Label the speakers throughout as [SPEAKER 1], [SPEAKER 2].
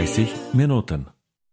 [SPEAKER 1] 30 Minuten.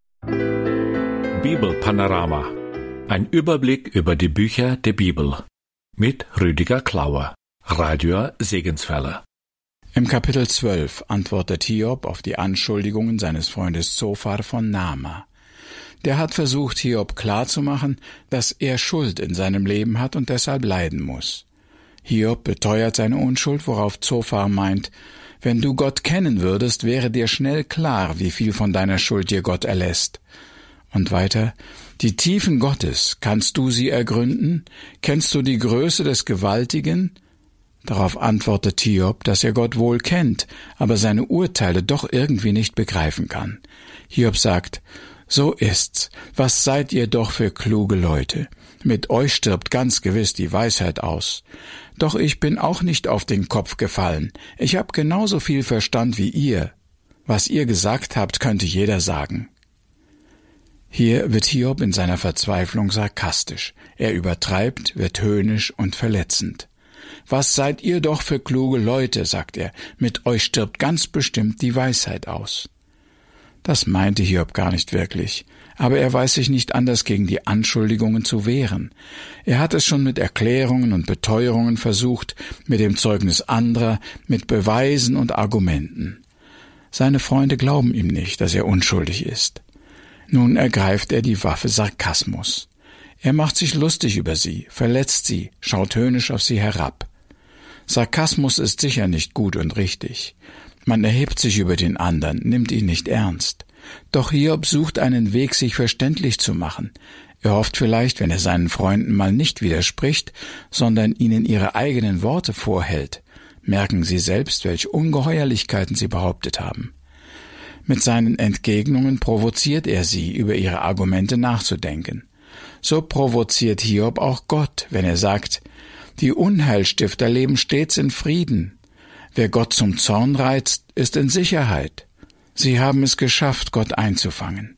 [SPEAKER 1] Bibelpanorama. Ein Überblick über die Bücher der Bibel. Mit Rüdiger Klauer, Radio Segenswelle.
[SPEAKER 2] Im Kapitel 12 antwortet Hiob auf die Anschuldigungen seines Freundes Zophar von Naama. Der hat versucht, Hiob klarzumachen, dass er Schuld in seinem Leben hat und deshalb leiden muss. Hiob beteuert seine Unschuld, worauf Zophar meint, wenn du Gott kennen würdest, wäre dir schnell klar, wie viel von deiner Schuld dir Gott erlässt. Und weiter, die Tiefen Gottes, kannst du sie ergründen? Kennst du die Größe des Gewaltigen? Darauf antwortet Hiob, dass er Gott wohl kennt, aber seine Urteile doch irgendwie nicht begreifen kann. Hiob sagt, so ist's. Was seid ihr doch für kluge Leute? Mit euch stirbt ganz gewiss die Weisheit aus. Doch ich bin auch nicht auf den Kopf gefallen. Ich habe genauso viel Verstand wie ihr. Was ihr gesagt habt, könnte jeder sagen. Hier wird Hiob in seiner Verzweiflung sarkastisch. Er übertreibt, wird höhnisch und verletzend. Was seid ihr doch für kluge Leute, sagt er. Mit euch stirbt ganz bestimmt die Weisheit aus. Das meinte Hiob gar nicht wirklich, aber er weiß sich nicht anders gegen die Anschuldigungen zu wehren. Er hat es schon mit Erklärungen und Beteuerungen versucht, mit dem Zeugnis anderer, mit Beweisen und Argumenten. Seine Freunde glauben ihm nicht, dass er unschuldig ist. Nun ergreift er die Waffe Sarkasmus. Er macht sich lustig über sie, verletzt sie, schaut höhnisch auf sie herab. Sarkasmus ist sicher nicht gut und richtig. Man erhebt sich über den anderen, nimmt ihn nicht ernst. Doch Hiob sucht einen Weg, sich verständlich zu machen. Er hofft vielleicht, wenn er seinen Freunden mal nicht widerspricht, sondern ihnen ihre eigenen Worte vorhält, merken sie selbst, welche Ungeheuerlichkeiten sie behauptet haben. Mit seinen Entgegnungen provoziert er sie, über ihre Argumente nachzudenken. So provoziert Hiob auch Gott, wenn er sagt, die Unheilstifter leben stets in Frieden. Wer Gott zum Zorn reizt, ist in Sicherheit. Sie haben es geschafft, Gott einzufangen.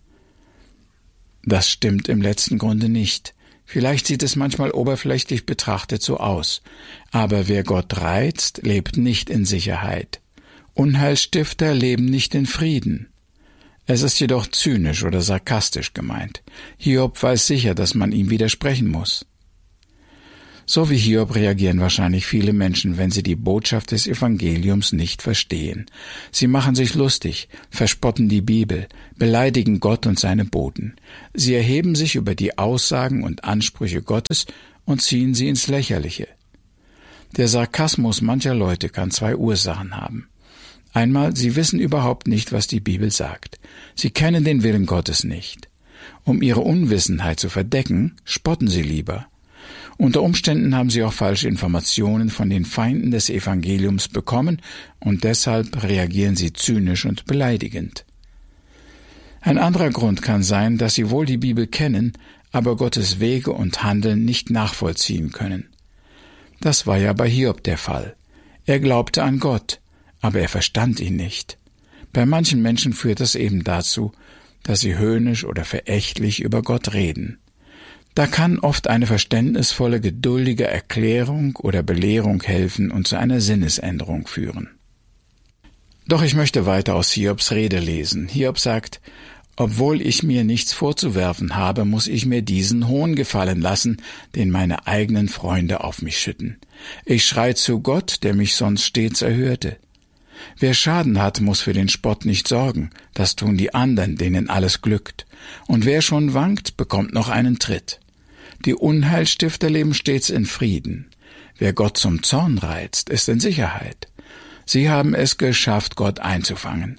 [SPEAKER 2] Das stimmt im letzten Grunde nicht. Vielleicht sieht es manchmal oberflächlich betrachtet so aus. Aber wer Gott reizt, lebt nicht in Sicherheit. Unheilstifter leben nicht in Frieden. Es ist jedoch zynisch oder sarkastisch gemeint. Hiob weiß sicher, dass man ihm widersprechen muss. So wie Hiob reagieren wahrscheinlich viele Menschen, wenn sie die Botschaft des Evangeliums nicht verstehen. Sie machen sich lustig, verspotten die Bibel, beleidigen Gott und seine Boten. Sie erheben sich über die Aussagen und Ansprüche Gottes und ziehen sie ins Lächerliche. Der Sarkasmus mancher Leute kann zwei Ursachen haben. Einmal, sie wissen überhaupt nicht, was die Bibel sagt. Sie kennen den Willen Gottes nicht. Um ihre Unwissenheit zu verdecken, spotten sie lieber. Unter Umständen haben sie auch falsche Informationen von den Feinden des Evangeliums bekommen und deshalb reagieren sie zynisch und beleidigend. Ein anderer Grund kann sein, dass sie wohl die Bibel kennen, aber Gottes Wege und Handeln nicht nachvollziehen können. Das war ja bei Hiob der Fall. Er glaubte an Gott, aber er verstand ihn nicht. Bei manchen Menschen führt das eben dazu, dass sie höhnisch oder verächtlich über Gott reden. Da kann oft eine verständnisvolle, geduldige Erklärung oder Belehrung helfen und zu einer Sinnesänderung führen. Doch ich möchte weiter aus Hiobs Rede lesen. Hiob sagt, obwohl ich mir nichts vorzuwerfen habe, muss ich mir diesen Hohn gefallen lassen, den meine eigenen Freunde auf mich schütten. Ich schrei zu Gott, der mich sonst stets erhörte. Wer Schaden hat, muss für den Spott nicht sorgen, das tun die anderen, denen alles glückt. Und wer schon wankt, bekommt noch einen Tritt. Die Unheilstifter leben stets in Frieden. Wer Gott zum Zorn reizt, ist in Sicherheit. Sie haben es geschafft, Gott einzufangen.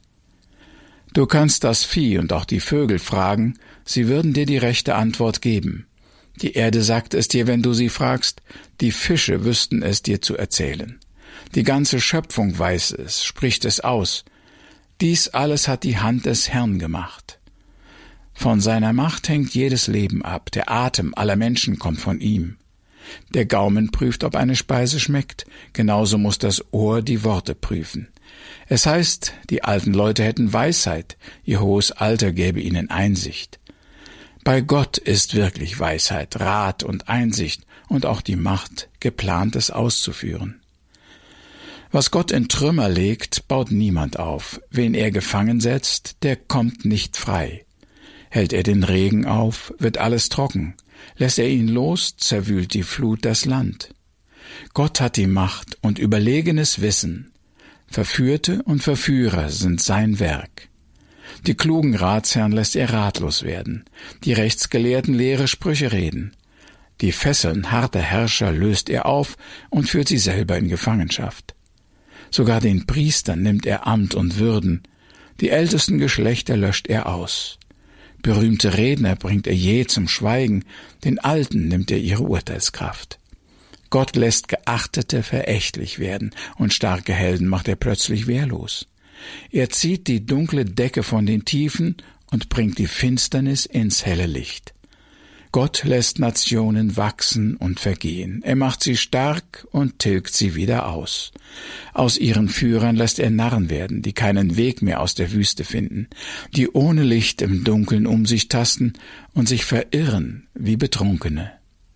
[SPEAKER 2] Du kannst das Vieh und auch die Vögel fragen, sie würden dir die rechte Antwort geben. Die Erde sagt es dir, wenn du sie fragst, die Fische wüssten es dir zu erzählen. Die ganze Schöpfung weiß es, spricht es aus. Dies alles hat die Hand des Herrn gemacht. Von seiner Macht hängt jedes Leben ab, der Atem aller Menschen kommt von ihm. Der Gaumen prüft, ob eine Speise schmeckt, genauso muss das Ohr die Worte prüfen. Es heißt, die alten Leute hätten Weisheit, ihr hohes Alter gäbe ihnen Einsicht. Bei Gott ist wirklich Weisheit, Rat und Einsicht und auch die Macht, Geplantes auszuführen. Was Gott in Trümmer legt, baut niemand auf. Wen er gefangen setzt, der kommt nicht frei. Hält er den Regen auf, wird alles trocken. Lässt er ihn los, zerwühlt die Flut das Land. Gott hat die Macht und überlegenes Wissen. Verführte und Verführer sind sein Werk. Die klugen Ratsherren lässt er ratlos werden. Die Rechtsgelehrten leere Sprüche reden. Die Fesseln harter Herrscher löst er auf und führt sie selber in Gefangenschaft. Sogar den Priestern nimmt er Amt und Würden. Die ältesten Geschlechter löscht er aus. Berühmte Redner bringt er je zum Schweigen, den Alten nimmt er ihre Urteilskraft. Gott lässt Geachtete verächtlich werden und starke Helden macht er plötzlich wehrlos. Er zieht die dunkle Decke von den Tiefen und bringt die Finsternis ins helle Licht. Gott lässt Nationen wachsen und vergehen. Er macht sie stark und tilgt sie wieder aus. Aus ihren Führern lässt er Narren werden, die keinen Weg mehr aus der Wüste finden, die ohne Licht im Dunkeln um sich tasten und sich verirren wie Betrunkene.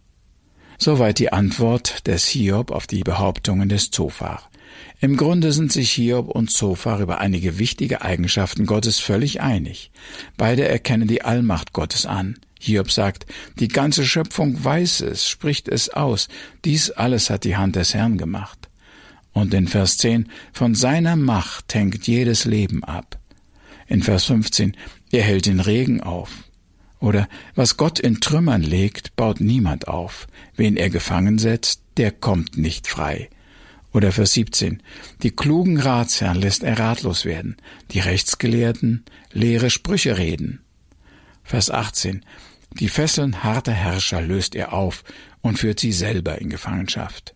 [SPEAKER 2] Soweit die Antwort des Hiob auf die Behauptungen des Zophar. Im Grunde sind sich Hiob und Zophar über einige wichtige Eigenschaften Gottes völlig einig. Beide erkennen die Allmacht Gottes an. Hiob sagt, die ganze Schöpfung weiß es, spricht es aus, dies alles hat die Hand des Herrn gemacht. Und in Vers 10, von seiner Macht hängt jedes Leben ab. In Vers 15, er hält den Regen auf. Oder, was Gott in Trümmern legt, baut niemand auf. Wen er gefangen setzt, der kommt nicht frei. Oder Vers 17, die klugen Ratsherren lässt er ratlos werden, die Rechtsgelehrten leere Sprüche reden. Vers 18, die Fesseln harter Herrscher löst er auf und führt sie selber in Gefangenschaft.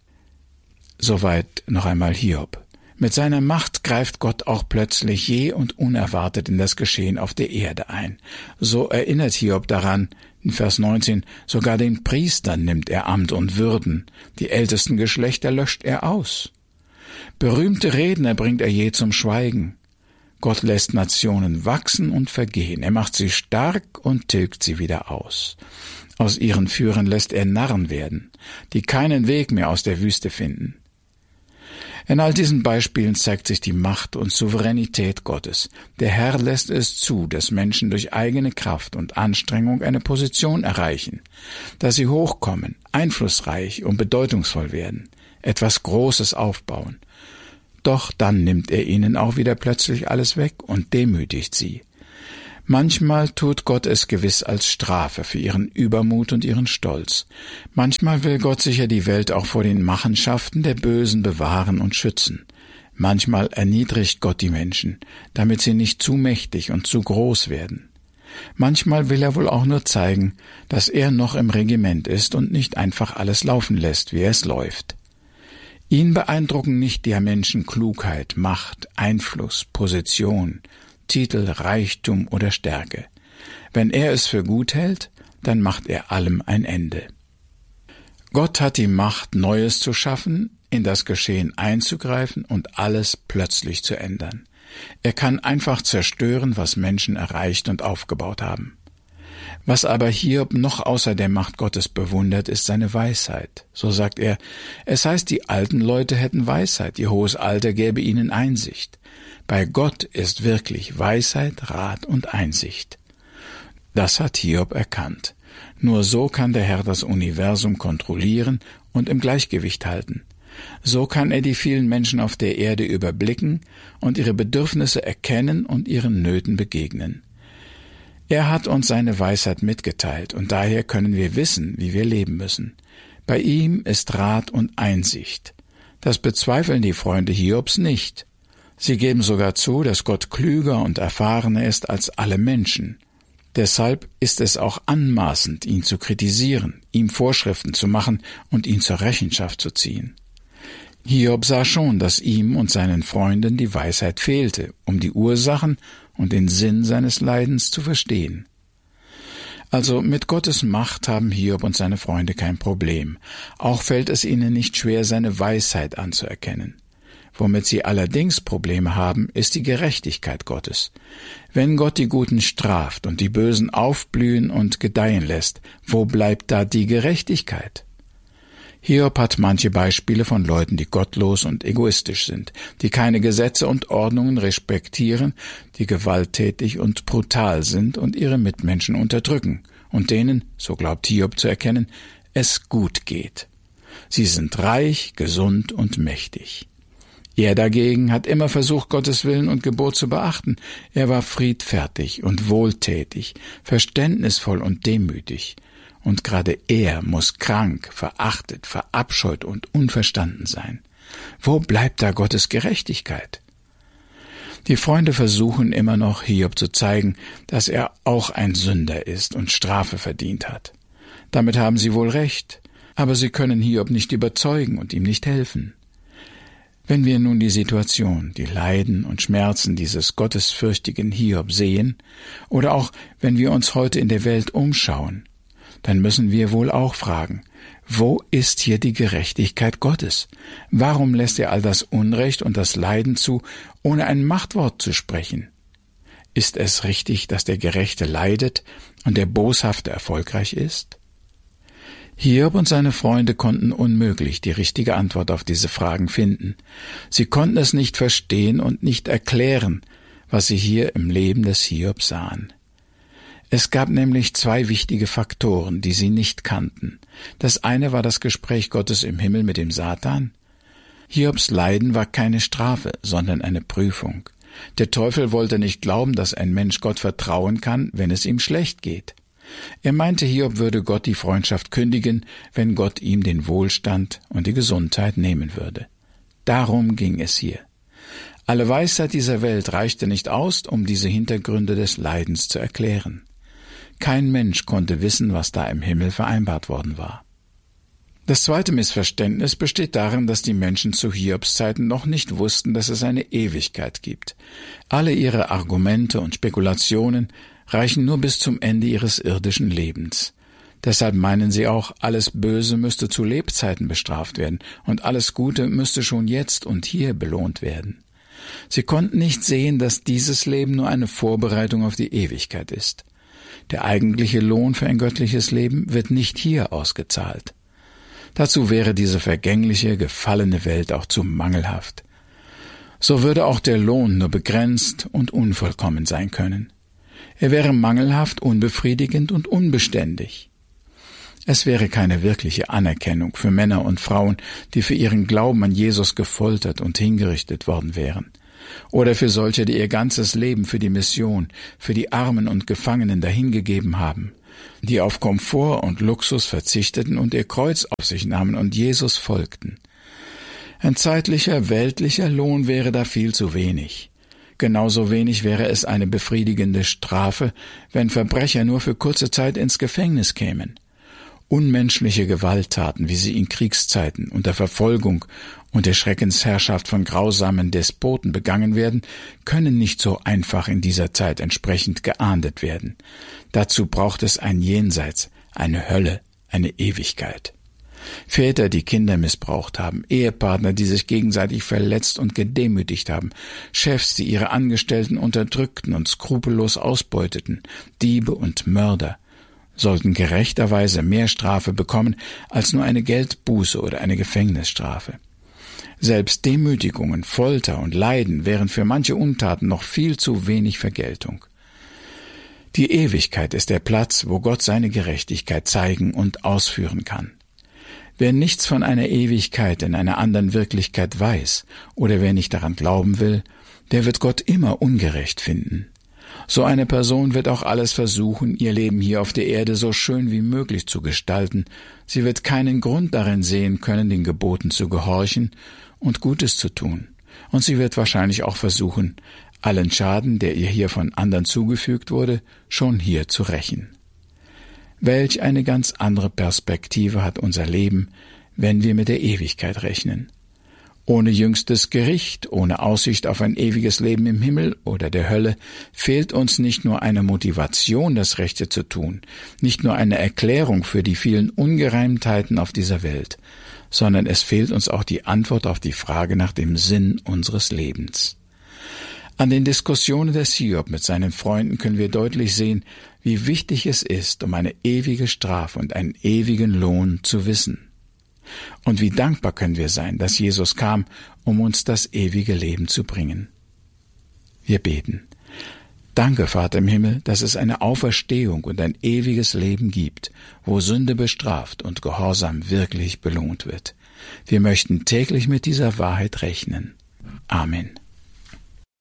[SPEAKER 2] Soweit noch einmal Hiob. Mit seiner Macht greift Gott auch plötzlich je und unerwartet in das Geschehen auf der Erde ein. So erinnert Hiob daran, in Vers 19, sogar den Priestern nimmt er Amt und Würden, die ältesten Geschlechter löscht er aus. Berühmte Redner bringt er je zum Schweigen. Gott lässt Nationen wachsen und vergehen, er macht sie stark und tilgt sie wieder aus. Aus ihren Führern lässt er Narren werden, die keinen Weg mehr aus der Wüste finden. In all diesen Beispielen zeigt sich die Macht und Souveränität Gottes. Der Herr lässt es zu, dass Menschen durch eigene Kraft und Anstrengung eine Position erreichen, dass sie hochkommen, einflussreich und bedeutungsvoll werden, etwas Großes aufbauen. Doch dann nimmt er ihnen auch wieder plötzlich alles weg und demütigt sie. Manchmal tut Gott es gewiss als Strafe für ihren Übermut und ihren Stolz. Manchmal will Gott sicher die Welt auch vor den Machenschaften der Bösen bewahren und schützen. Manchmal erniedrigt Gott die Menschen, damit sie nicht zu mächtig und zu groß werden. Manchmal will er wohl auch nur zeigen, dass er noch im Regiment ist und nicht einfach alles laufen lässt, wie es läuft. Ihn beeindrucken nicht der Menschen Klugheit, Macht, Einfluss, Position, Titel, Reichtum oder Stärke. Wenn er es für gut hält, dann macht er allem ein Ende. Gott hat die Macht, Neues zu schaffen, in das Geschehen einzugreifen und alles plötzlich zu ändern. Er kann einfach zerstören, was Menschen erreicht und aufgebaut haben. Was aber Hiob noch außer der Macht Gottes bewundert, ist seine Weisheit. So sagt er, es heißt, die alten Leute hätten Weisheit, ihr hohes Alter gäbe ihnen Einsicht. Bei Gott ist wirklich Weisheit, Rat und Einsicht. Das hat Hiob erkannt. Nur so kann der Herr das Universum kontrollieren und im Gleichgewicht halten. So kann er die vielen Menschen auf der Erde überblicken und ihre Bedürfnisse erkennen und ihren Nöten begegnen. Er hat uns seine Weisheit mitgeteilt und daher können wir wissen, wie wir leben müssen. Bei ihm ist Rat und Einsicht. Das bezweifeln die Freunde Hiobs nicht. Sie geben sogar zu, dass Gott klüger und erfahrener ist als alle Menschen. Deshalb ist es auch anmaßend, ihn zu kritisieren, ihm Vorschriften zu machen und ihn zur Rechenschaft zu ziehen. Hiob sah schon, dass ihm und seinen Freunden die Weisheit fehlte, um die Ursachen und den Sinn seines Leidens zu verstehen. Also mit Gottes Macht haben Hiob und seine Freunde kein Problem. Auch fällt es ihnen nicht schwer, seine Weisheit anzuerkennen. Womit sie allerdings Probleme haben, ist die Gerechtigkeit Gottes. Wenn Gott die Guten straft und die Bösen aufblühen und gedeihen lässt, wo bleibt da die Gerechtigkeit? Hiob hat manche Beispiele von Leuten, die gottlos und egoistisch sind, die keine Gesetze und Ordnungen respektieren, die gewalttätig und brutal sind und ihre Mitmenschen unterdrücken und denen, so glaubt Hiob zu erkennen, es gut geht. Sie sind reich, gesund und mächtig. Er dagegen hat immer versucht, Gottes Willen und Gebot zu beachten. Er war friedfertig und wohltätig, verständnisvoll und demütig. Und gerade er muss krank, verachtet, verabscheut und unverstanden sein. Wo bleibt da Gottes Gerechtigkeit? Die Freunde versuchen immer noch, Hiob zu zeigen, dass er auch ein Sünder ist und Strafe verdient hat. Damit haben sie wohl recht, aber sie können Hiob nicht überzeugen und ihm nicht helfen. Wenn wir nun die Situation, die Leiden und Schmerzen dieses gottesfürchtigen Hiob sehen, oder auch wenn wir uns heute in der Welt umschauen, dann müssen wir wohl auch fragen, wo ist hier die Gerechtigkeit Gottes? Warum lässt er all das Unrecht und das Leiden zu, ohne ein Machtwort zu sprechen? Ist es richtig, dass der Gerechte leidet und der Boshafte erfolgreich ist? Hiob und seine Freunde konnten unmöglich die richtige Antwort auf diese Fragen finden. Sie konnten es nicht verstehen und nicht erklären, was sie hier im Leben des Hiob sahen. Es gab nämlich zwei wichtige Faktoren, die sie nicht kannten. Das eine war das Gespräch Gottes im Himmel mit dem Satan. Hiobs Leiden war keine Strafe, sondern eine Prüfung. Der Teufel wollte nicht glauben, dass ein Mensch Gott vertrauen kann, wenn es ihm schlecht geht. Er meinte, Hiob würde Gott die Freundschaft kündigen, wenn Gott ihm den Wohlstand und die Gesundheit nehmen würde. Darum ging es hier. Alle Weisheit dieser Welt reichte nicht aus, um diese Hintergründe des Leidens zu erklären. Kein Mensch konnte wissen, was da im Himmel vereinbart worden war. Das zweite Missverständnis besteht darin, dass die Menschen zu Hiobs Zeiten noch nicht wussten, dass es eine Ewigkeit gibt. Alle ihre Argumente und Spekulationen reichen nur bis zum Ende ihres irdischen Lebens. Deshalb meinen sie auch, alles Böse müsste zu Lebzeiten bestraft werden und alles Gute müsste schon jetzt und hier belohnt werden. Sie konnten nicht sehen, dass dieses Leben nur eine Vorbereitung auf die Ewigkeit ist. Der eigentliche Lohn für ein göttliches Leben wird nicht hier ausgezahlt. Dazu wäre diese vergängliche, gefallene Welt auch zu mangelhaft. So würde auch der Lohn nur begrenzt und unvollkommen sein können. Er wäre mangelhaft, unbefriedigend und unbeständig. Es wäre keine wirkliche Anerkennung für Männer und Frauen, die für ihren Glauben an Jesus gefoltert und hingerichtet worden wären. Oder für solche, die ihr ganzes Leben für die Mission, für die Armen und Gefangenen dahingegeben haben, die auf Komfort und Luxus verzichteten und ihr Kreuz auf sich nahmen und Jesus folgten. Ein zeitlicher, weltlicher Lohn wäre da viel zu wenig. Genauso wenig wäre es eine befriedigende Strafe, wenn Verbrecher nur für kurze Zeit ins Gefängnis kämen. Unmenschliche Gewalttaten, wie sie in Kriegszeiten unter Verfolgung und der Schreckensherrschaft von grausamen Despoten begangen werden, können nicht so einfach in dieser Zeit entsprechend geahndet werden. Dazu braucht es ein Jenseits, eine Hölle, eine Ewigkeit. Väter, die Kinder missbraucht haben, Ehepartner, die sich gegenseitig verletzt und gedemütigt haben, Chefs, die ihre Angestellten unterdrückten und skrupellos ausbeuteten, Diebe und Mörder, sollten gerechterweise mehr Strafe bekommen als nur eine Geldbuße oder eine Gefängnisstrafe. Selbst Demütigungen, Folter und Leiden wären für manche Untaten noch viel zu wenig Vergeltung. Die Ewigkeit ist der Platz, wo Gott seine Gerechtigkeit zeigen und ausführen kann. Wer nichts von einer Ewigkeit in einer anderen Wirklichkeit weiß oder wer nicht daran glauben will, der wird Gott immer ungerecht finden. So eine Person wird auch alles versuchen, ihr Leben hier auf der Erde so schön wie möglich zu gestalten. Sie wird keinen Grund darin sehen können, den Geboten zu gehorchen und Gutes zu tun. Und sie wird wahrscheinlich auch versuchen, allen Schaden, der ihr hier von anderen zugefügt wurde, schon hier zu rächen. Welch eine ganz andere Perspektive hat unser Leben, wenn wir mit der Ewigkeit rechnen. Ohne jüngstes Gericht, ohne Aussicht auf ein ewiges Leben im Himmel oder der Hölle, fehlt uns nicht nur eine Motivation, das Rechte zu tun, nicht nur eine Erklärung für die vielen Ungereimtheiten auf dieser Welt, sondern es fehlt uns auch die Antwort auf die Frage nach dem Sinn unseres Lebens. An den Diskussionen des Hiob mit seinen Freunden können wir deutlich sehen, wie wichtig es ist, um eine ewige Strafe und einen ewigen Lohn zu wissen. Und wie dankbar können wir sein, dass Jesus kam, um uns das ewige Leben zu bringen. Wir beten. Danke, Vater im Himmel, dass es eine Auferstehung und ein ewiges Leben gibt, wo Sünde bestraft und Gehorsam wirklich belohnt wird. Wir möchten täglich mit dieser Wahrheit rechnen. Amen.